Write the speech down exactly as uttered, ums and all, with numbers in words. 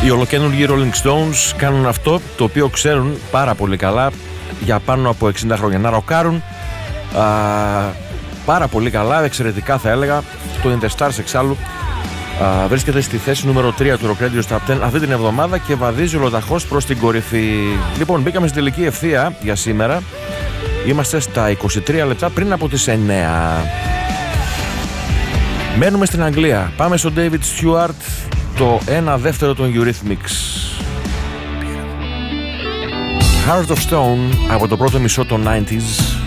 Οι ολοκαίνουργοι Rolling Stones κάνουν αυτό το οποίο ξέρουν πάρα πολύ καλά για πάνω από εξήντα χρόνια. Να ροκάρουν α, πάρα πολύ καλά, εξαιρετικά θα έλεγα. Το In The Stars εξάλλου α, βρίσκεται στη θέση νούμερο τρία του Rock Radio Top δέκα αυτή την εβδομάδα και βαδίζει ολοταχώς προς την κορυφή. Λοιπόν, μπήκαμε στην τελική ευθεία για σήμερα. Είμαστε στα είκοσι τρία λεπτά πριν από τις εννέα. Μένουμε στην Αγγλία. Πάμε στον David Stewart, το ένα δεύτερο των Eurythmics. Heart of Stone από το πρώτο μισό των ενενήντα.